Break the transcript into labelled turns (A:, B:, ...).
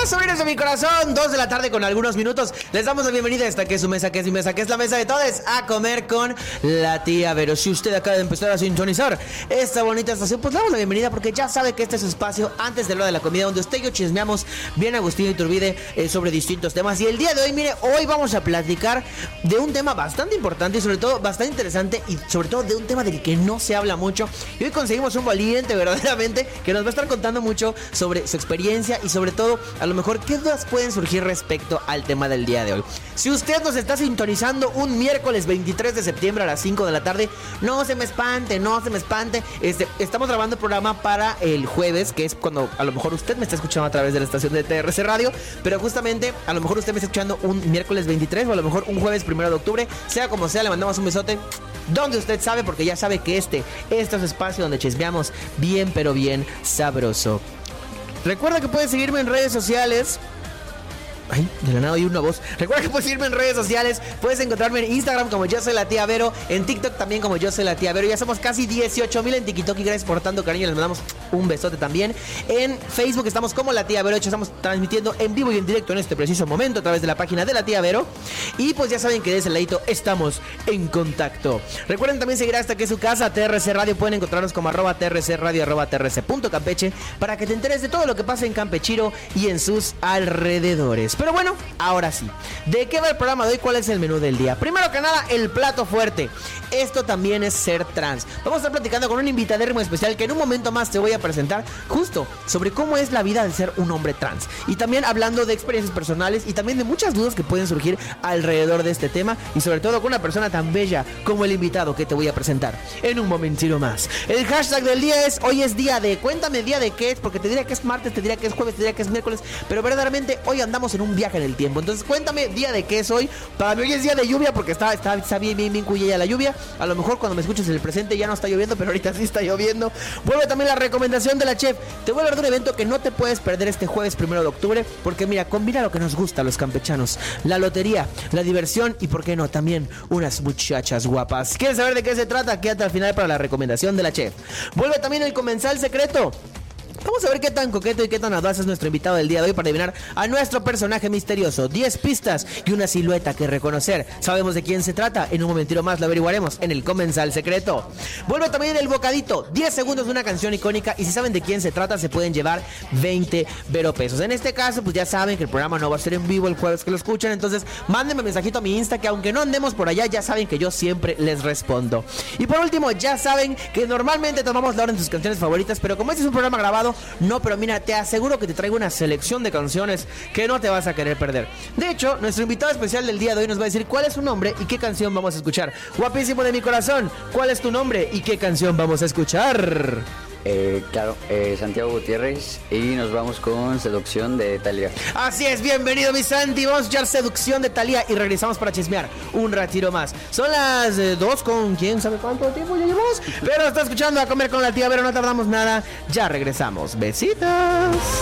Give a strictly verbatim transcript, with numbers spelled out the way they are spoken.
A: Hola, sobrinos de mi corazón, dos de la tarde con algunos minutos. Les damos la bienvenida a esta que es su mesa, que es mi mesa, que es la mesa de todos, a comer con la tía Vero. Si usted acaba de empezar a sintonizar esta bonita estación, pues le damos la bienvenida porque ya sabe que este es su espacio antes de la hora de la comida, donde usted y yo chismeamos bien Agustín Iturbide eh, sobre distintos temas. Y el día de hoy, mire, hoy vamos a platicar de un tema bastante importante y sobre todo bastante interesante y sobre todo de un tema del que no se habla mucho. Y hoy conseguimos un valiente verdaderamente que nos va a estar contando mucho sobre su experiencia y sobre todo a lo mejor qué dudas pueden surgir respecto al tema del día de hoy. Si usted nos está sintonizando un miércoles veintitrés de septiembre a las cinco de la tarde, no se me espante, no se me espante. Este, estamos grabando el programa para el jueves, que es cuando a lo mejor usted me está escuchando a través de la estación de T R C Radio, pero justamente a lo mejor usted me está escuchando un miércoles veintitrés o a lo mejor un jueves primero de octubre, sea como sea, le mandamos un besote donde usted sabe, porque ya sabe que este, este es su espacio donde chismeamos bien pero bien sabroso. Recuerda que puedes seguirme en redes sociales. Ay, de la nada oí una voz. Recuerda que puedes seguirme en redes sociales. Puedes encontrarme en Instagram como Yo Soy la Tía Vero. En TikTok también como Yo Soy la Tía Vero. Ya somos casi dieciocho mil en TikTok y gracias por tanto cariño. Les mandamos un besote también. En Facebook estamos como La Tía Vero. De hecho, estamos transmitiendo en vivo y en directo en este preciso momento a través de la página de La Tía Vero. Y pues ya saben que de ese ladito estamos en contacto. Recuerden también seguir hasta que su casa, T R C Radio. Pueden encontrarnos como arroba T R C Radio, arroba T R C punto Campeche, para que te enteres de todo lo que pasa en Campechiro y en sus alrededores. Pero bueno, ahora sí, ¿de qué va el programa de hoy? ¿Cuál es el menú del día? Primero que nada, el plato fuerte. Esto también es ser trans. Vamos a estar platicando con un invitadérrimo especial que en un momento más te voy a presentar, justo sobre cómo es la vida de ser un hombre trans. Y también hablando de experiencias personales y también de muchas dudas que pueden surgir alrededor de este tema. Y sobre todo con una persona tan bella como el invitado que te voy a presentar en un momentito más. El hashtag del día es: hoy es día de... Cuéntame día de qué es, porque te diría que es martes, te diría que es jueves, te diría que es miércoles, pero verdaderamente hoy andamos en un viaje en el tiempo. Entonces cuéntame día de qué es hoy. Para mí hoy es día de lluvia porque está, está, está bien, bien, bien cuyella la lluvia. A lo mejor cuando me escuches en el presente ya no está lloviendo, pero ahorita sí está lloviendo. Vuelve también la recomendación de la chef. Te voy a hablar de un evento que no te puedes perder este jueves primero de octubre, porque mira, combina lo que nos gusta a los campechanos: la lotería, la diversión y por qué no, también unas muchachas guapas. ¿Quieres saber de qué se trata? Quédate al final para la recomendación de la chef. Vuelve también el comensal secreto. Vamos a ver qué tan coqueto y qué tan audaz es nuestro invitado del día de hoy para adivinar a nuestro personaje misterioso. diez pistas y una silueta que reconocer. ¿Sabemos de quién se trata? En un momentito más lo averiguaremos en el comensal secreto. Vuelve también el bocadito. diez segundos de una canción icónica y si saben de quién se trata se pueden llevar veinte vero pesos. En este caso pues ya saben que el programa no va a ser en vivo el jueves que lo escuchan, entonces mándenme un mensajito a mi Insta que aunque no andemos por allá ya saben que yo siempre les respondo. Y por último ya saben que normalmente tomamos la hora en sus canciones favoritas, pero como este es un programa grabado, no, pero mira, te aseguro que te traigo una selección de canciones que no te vas a querer perder. De hecho, nuestro invitado especial del día de hoy nos va a decir cuál es su nombre y qué canción vamos a escuchar. Guapísimo de mi corazón, ¿cuál es tu nombre y qué canción vamos a escuchar?
B: Eh, claro, eh, Santiago Gutiérrez y nos vamos con Seducción de Thalía.
A: Así es, bienvenido mi Santi, vamos a escuchar Seducción de Thalía y regresamos para chismear un ratito más. Son las eh, dos con quién sabe cuánto tiempo ya llevamos, pero está escuchando A Comer con la Tía Vero, no tardamos nada, ya regresamos, besitos.